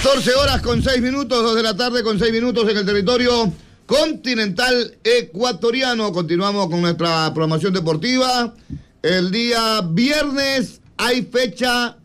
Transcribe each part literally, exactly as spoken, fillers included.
catorce horas con seis minutos, dos de la tarde con seis minutos en el territorio continental ecuatoriano. Continuamos con nuestra programación deportiva. El día viernes hay fecha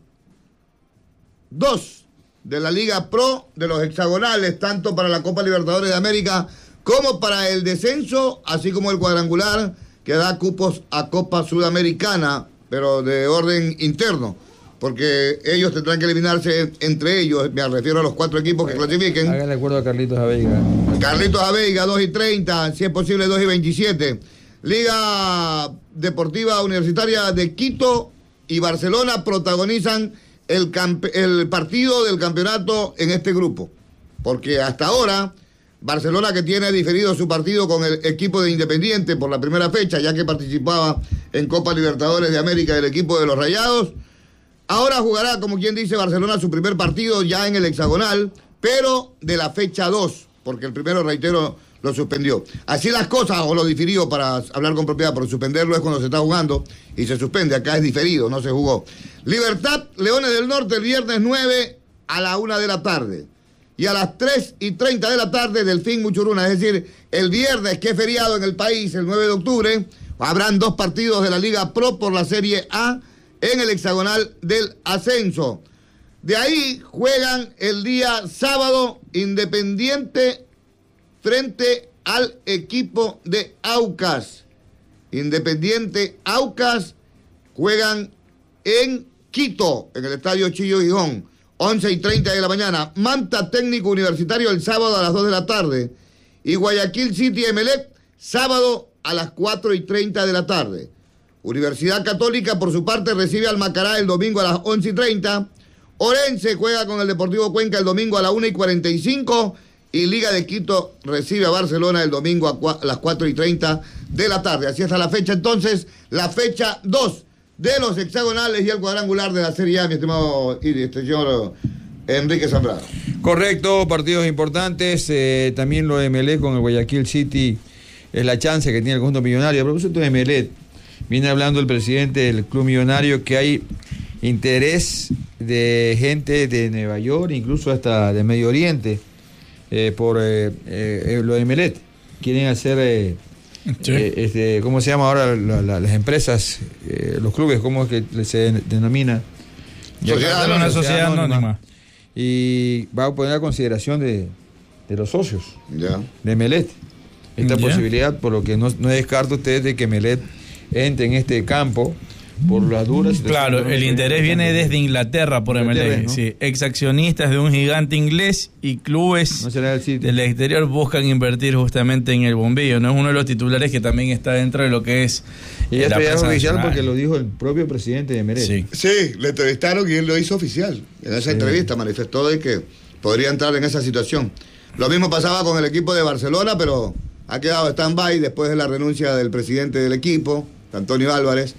dos de la Liga Pro de los hexagonales, tanto para la Copa Libertadores de América como para el descenso, así como el cuadrangular que da cupos a Copa Sudamericana, pero de orden interno, porque ellos tendrán que eliminarse entre ellos. Me refiero a los cuatro equipos que clasifiquen. Háganle acuerdo a Carlitos Aveiga. Carlitos Aveiga, dos y treinta, si es posible dos y veintisiete. Liga Deportiva Universitaria de Quito y Barcelona protagonizan el, campe- el partido del campeonato en este grupo, porque hasta ahora Barcelona, que tiene diferido su partido con el equipo de Independiente por la primera fecha, ya que participaba en Copa Libertadores de América del equipo de los Rayados, ahora jugará, como quien dice, Barcelona su primer partido ya en el hexagonal, pero de la fecha dos, porque el primero, reitero, lo suspendió. Así las cosas, o lo difirió para hablar con propiedad, porque suspenderlo es cuando se está jugando y se suspende. Acá es diferido, no se jugó. Libertad, Leones del Norte, el viernes nueve a la una de la tarde. Y a las tres y treinta de la tarde, Delfín Muchuruna. Es decir, el viernes, que es feriado en el país, el nueve de octubre, habrán dos partidos de la Liga Pro por la Serie A en el hexagonal del ascenso. De ahí juegan el día sábado Independiente frente al equipo de Aucas. Independiente Aucas juegan en Quito, en el estadio Chillo Gijón, once y treinta de la mañana. Manta Técnico Universitario el sábado a las dos de la tarde. Y Guayaquil City Emelec, sábado a las cuatro y treinta de la tarde. Universidad Católica, por su parte, recibe al Macará el domingo a las once y treinta. Orense juega con el Deportivo Cuenca el domingo a las una y cuarenta y cinco. Y Liga de Quito recibe a Barcelona el domingo a, cua- a las cuatro y treinta de la tarde. Así está la fecha, entonces, la fecha dos de los hexagonales y el cuadrangular de la Serie A, mi estimado este señor Enrique Zambrano. Correcto, partidos importantes. Eh, también lo de Emelec con el Guayaquil City es la chance que tiene el conjunto millonario. A propósito de Emelec, viene hablando el presidente del club millonario que hay interés de gente de Nueva York, incluso hasta de Medio Oriente, eh, por eh, eh, lo de Emelec. Quieren hacer, eh, sí. eh, este, ¿cómo se llama ahora la, la, las empresas, eh, los clubes, cómo es que se denomina? Sociedad, una sociedad, sociedad anónima. anónima. Y va a poner a consideración de, de los socios yeah. de Emelec esta yeah. posibilidad, por lo que no, no descarto ustedes de que Emelec entre en este campo por las duras. Claro, el interés viene desde Inglaterra por Emelec, ¿no? Sí, exaccionistas de un gigante inglés y clubes no será el sitio. Del exterior buscan invertir justamente en el bombillo, ¿no? Es uno de los titulares que también está dentro de lo que es y eh, esto la ya es oficial nacional. Porque lo dijo el propio presidente de Emelec. Sí. sí, le entrevistaron y él lo hizo oficial. En esa sí. entrevista manifestó de que podría entrar en esa situación. Lo mismo pasaba con el equipo de Barcelona, pero ha quedado stand-by después de la renuncia del presidente del equipo, Antonio Álvarez,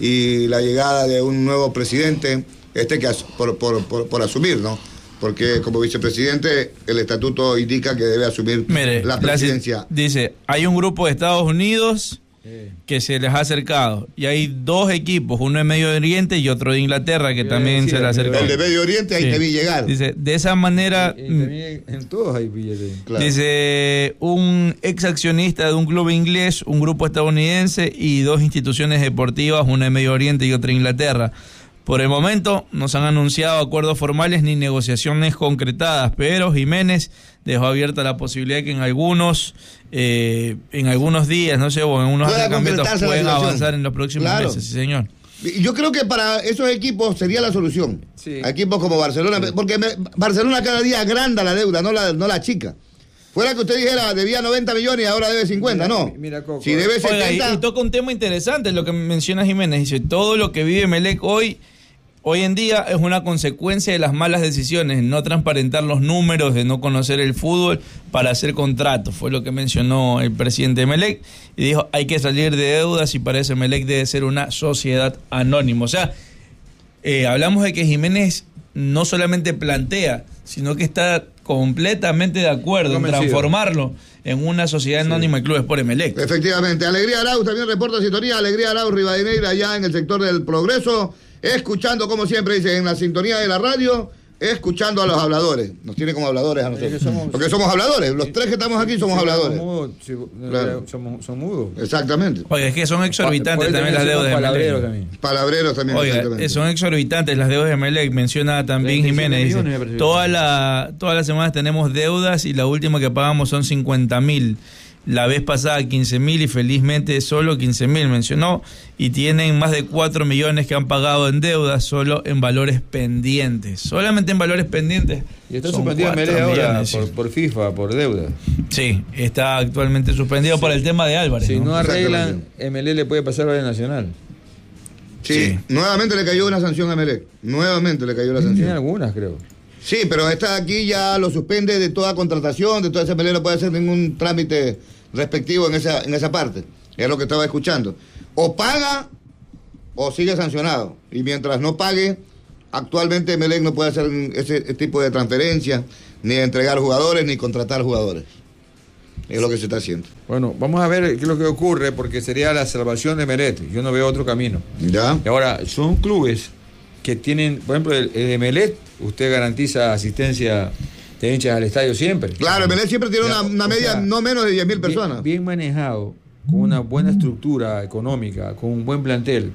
y la llegada de un nuevo presidente, este que as, por, por, por, por asumir, ¿no? Porque como vicepresidente el estatuto indica que debe asumir Mire, la presidencia. La, dice, hay un grupo de Estados Unidos que se les ha acercado y hay dos equipos, uno de Medio Oriente y otro de Inglaterra que sí, también sí, se les ha acercado. El de Medio Oriente ahí sí. te vi llegar. Dice, de esa manera y, y también en todos hay billetes. Claro. Dice, un ex accionista de un club inglés, un grupo estadounidense y dos instituciones deportivas, una de Medio Oriente y otra de Inglaterra. Por el momento no se han anunciado acuerdos formales ni negociaciones concretadas, pero Jiménez dejó abierta la posibilidad de que en algunos eh, en algunos días, no sé, o en unos acercamientos pueden avanzar en los próximos claro. meses, sí, señor. Yo creo que para esos equipos sería la solución. Sí. Equipos como Barcelona, sí. porque me, Barcelona cada día agranda la deuda, no la, no la chica. Fuera que usted dijera, debía noventa millones y ahora debe cincuenta, mira, no. Mira, Coco. Si debe setenta... Oiga, y, y toca un tema interesante, lo que menciona Jiménez. Dice, todo lo que vive Emelec hoy... Hoy en día es una consecuencia de las malas decisiones, no transparentar los números, de no conocer el fútbol para hacer contratos. Fue lo que mencionó el presidente de Emelec y dijo, hay que salir de deudas y para eso Emelec debe ser una sociedad anónima. O sea, eh, hablamos de que Jiménez no solamente plantea, sino que está completamente de acuerdo en transformarlo en una sociedad anónima sí. de clubes por Emelec. Efectivamente. Alegría Arau también reporta sintonía. Alegría Arau, Rivadeneira, allá en el sector del Progreso. Escuchando, como siempre, dice, en la sintonía de la radio, escuchando a los habladores. Nos tiene como habladores a nosotros. Somos, porque somos habladores. Los tres que estamos aquí somos habladores. Mudos, si, claro. somos, son mudos. Exactamente. Oye, es que son exorbitantes pa, también las deudas de palabreros también. Palabreros también. Oiga, son exorbitantes las deudas de Emelec. Menciona también Jiménez. Dice, toda la, todas las semanas tenemos deudas y la última que pagamos son cincuenta mil. La vez pasada quince mil y felizmente solo quince mil mencionó, y tienen más de cuatro millones que han pagado en deudas solo en valores pendientes, solamente en valores pendientes. Y está suspendido Emelec ahora por, por FIFA, por deuda. Sí, está actualmente suspendido sí. por el tema de Álvarez. Si no, no arreglan, Emelec le puede pasar a la Nacional. Sí, sí, nuevamente le cayó una sanción a Emelec, nuevamente le cayó la sanción. Tiene algunas, creo. Sí, pero esta de aquí ya lo suspende de toda contratación, de toda esa pelea, no puede hacer ningún trámite respectivo en esa en esa parte. Es lo que estaba escuchando. O paga o sigue sancionado. Y mientras no pague, actualmente Emelec no puede hacer ese, ese tipo de transferencia, ni entregar jugadores, ni contratar jugadores. Es lo que se está haciendo. Bueno, vamos a ver qué es lo que ocurre, porque sería la salvación de Emelec. Yo no veo otro camino. ¿Ya? Y ahora, son clubes que tienen, por ejemplo, el, el Emelec, usted garantiza asistencia de hinchas al estadio siempre. Claro, Emelec siempre tiene una, una media, o sea, no menos de diez mil personas. Bien, bien manejado, con una buena estructura económica, con un buen plantel,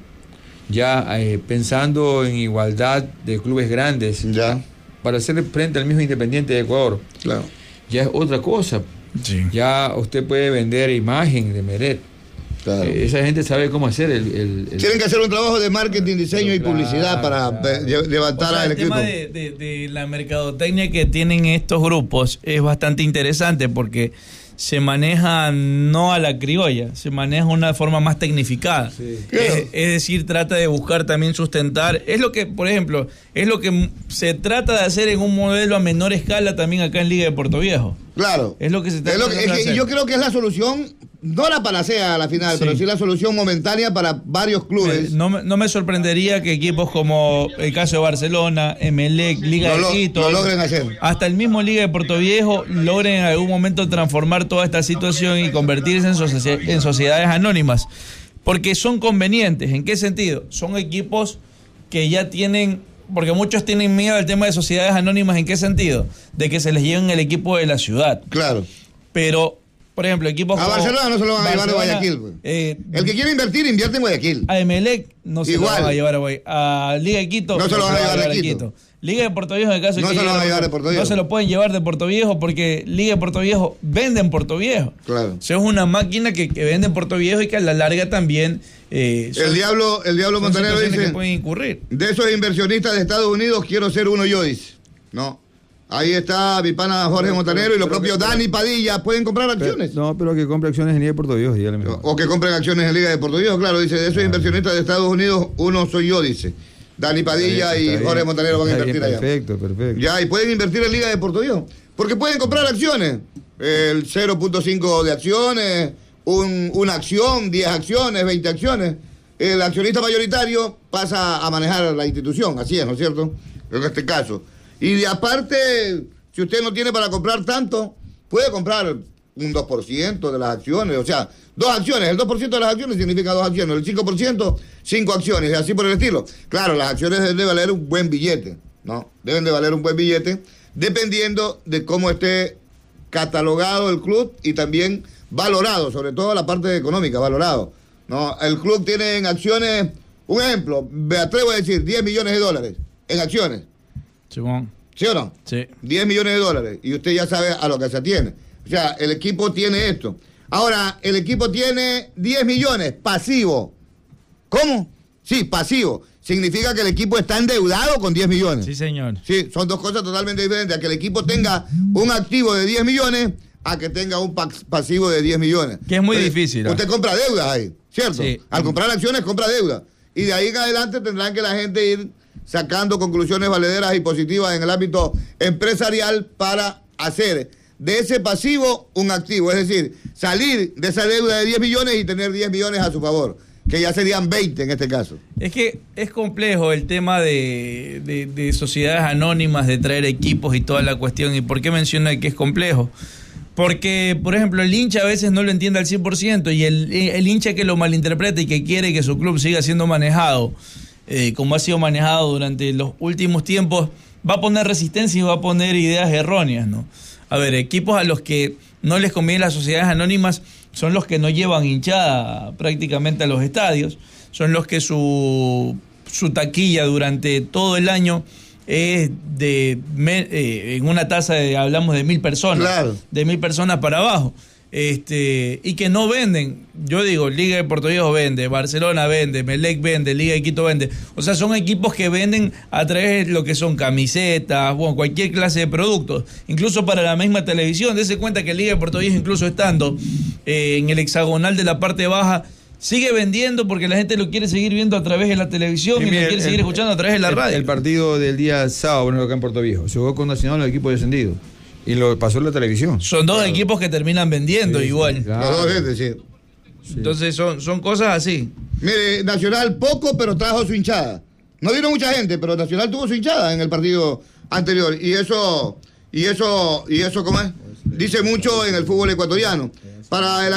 ya eh, pensando en igualdad de clubes grandes, ya, para hacer frente al mismo Independiente de Ecuador. Claro. Ya es otra cosa. Sí. Ya usted puede vender imagen de Emelec. Claro. Eh, esa gente sabe cómo hacer el, el, el... Tienen que hacer un trabajo de marketing, diseño claro, y publicidad para claro. levantar o sea, al el equipo. El tema de, de, de la mercadotecnia que tienen estos grupos es bastante interesante porque se maneja no a la criolla, se maneja una forma más tecnificada. Sí. Es, es decir, trata de buscar también sustentar. Es lo que, por ejemplo, es lo que se trata de hacer en un modelo a menor escala también acá en Liga de Puerto Viejo. Claro. Es lo que se trata es lo que, de es que, hacer. Yo creo que es la solución, no la panacea a la final, sí. pero sí la solución momentánea para varios clubes. Eh, no, me, no me sorprendería que equipos como el caso de Barcelona, Emelec, Liga lo, de Quito, lo logren hacer. Hasta el mismo Liga de Puerto Viejo logren en algún momento transformar toda esta situación y convertirse en, soci- en sociedades anónimas. Porque son convenientes. ¿En qué sentido? Son equipos que ya tienen... Porque muchos tienen miedo al tema de sociedades anónimas. ¿En qué sentido? De que se les lleven el equipo de la ciudad. Claro. Pero, por ejemplo, equipos a como... Barcelona no se lo van a llevar de Guayaquil. Pues. Eh, el que quiere invertir, invierte en Guayaquil. A Emelec no se Igual. lo van a llevar a Guayaquil. A Liga de Quito no, no se lo van a llevar de Quito. Quito. Liga de Puerto Viejo, en el caso no de que se lo van a llevar de Puerto Viejo. No se lo pueden llevar de Puerto Viejo porque Liga de Puerto Viejo vende en Puerto Viejo. Claro. O sea, es una máquina que, que vende en Puerto Viejo y que a la larga también... Eh, son, el diablo, el diablo Montanero dice que pueden incurrir. De esos inversionistas de Estados Unidos quiero ser uno yo, dice. No. Ahí está mi pana Jorge pero, Montanero pero, y los propios que, Dani Padilla. ¿Pueden comprar acciones? Pero, no, pero que compre acciones en Liga de Puerto Viejo. O, o que compren acciones en Liga de Puerto Viejo, claro. Dice, de esos ah. inversionistas de Estados Unidos, uno soy yo, dice. Dani Padilla bien, y bien, Jorge Montanero van a invertir bien, allá. Perfecto, perfecto. Ya, y pueden invertir en Liga de Puerto Viejo. Porque pueden comprar acciones. El cero punto cinco de acciones, un, una acción, diez acciones, veinte acciones. El accionista mayoritario pasa a manejar la institución, así es, ¿no es cierto? En este caso. Y de aparte, si usted no tiene para comprar tanto, puede comprar un dos por ciento de las acciones, o sea, dos acciones, el dos por ciento de las acciones significa dos acciones, el cinco por ciento, cinco acciones, y así por el estilo. Claro, las acciones deben de valer un buen billete, ¿no? Deben de valer un buen billete, dependiendo de cómo esté catalogado el club y también valorado, sobre todo la parte económica, valorado. No, el club tiene en acciones, un ejemplo, me atrevo a decir, diez millones de dólares en acciones. Simón. ¿Sí o no? Sí. diez millones de dólares. Y usted ya sabe a lo que se atiene. O sea, el equipo tiene esto. Ahora, el equipo tiene diez millones, pasivo. ¿Cómo? Sí, pasivo. Significa que el equipo está endeudado con diez millones. Sí, señor. Sí, son dos cosas totalmente diferentes. A que el equipo tenga un activo de diez millones a que tenga un pasivo de diez millones. Que es muy Entonces, difícil. ¿eh? Usted compra deudas ahí, ¿cierto? Sí. Al comprar acciones, compra deuda. Y de ahí en adelante tendrán que la gente ir sacando conclusiones valederas y positivas en el ámbito empresarial para hacer de ese pasivo un activo. Es decir, salir de esa deuda de diez millones y tener diez millones a su favor, que ya serían veinte en este caso. Es que es complejo el tema de, de, de sociedades anónimas, de traer equipos y toda la cuestión. ¿Y por qué menciona que es complejo? Porque, por ejemplo, el hincha a veces no lo entiende al cien por ciento y el, el hincha que lo malinterpreta y que quiere que su club siga siendo manejado, eh, como ha sido manejado durante los últimos tiempos, va a poner resistencia y va a poner ideas erróneas, ¿no? A ver, equipos a los que no les conviene las sociedades anónimas son los que no llevan hinchada prácticamente a los estadios, son los que su, su taquilla durante todo el año es de eh, en una tasa de, hablamos de mil personas, claro. de mil personas para abajo, este y que no venden. Yo digo, Liga de Puerto Viejo vende, Barcelona vende, Melec vende, Liga de Quito vende. O sea, son equipos que venden a través de lo que son camisetas, bueno, cualquier clase de productos, incluso para la misma televisión. Dese cuenta que Liga de Puerto Viejo, incluso estando eh, en el hexagonal de la parte baja, sigue vendiendo porque la gente lo quiere seguir viendo a través de la televisión y, y lo quiere el, seguir escuchando a través de la el, radio. El partido del día sábado, bueno, acá en Puerto Viejo, se jugó con Nacional, el equipo descendido, y lo pasó en la televisión. Son dos claro. equipos que terminan vendiendo sí, igual. Sí, claro. Los dos gente, sí. Sí. Entonces son, son cosas así. Mire, Nacional poco, pero trajo su hinchada. No vino mucha gente, pero Nacional tuvo su hinchada en el partido anterior. Y eso, y eso, y eso, ¿cómo es? Dice mucho en el fútbol ecuatoriano. Para el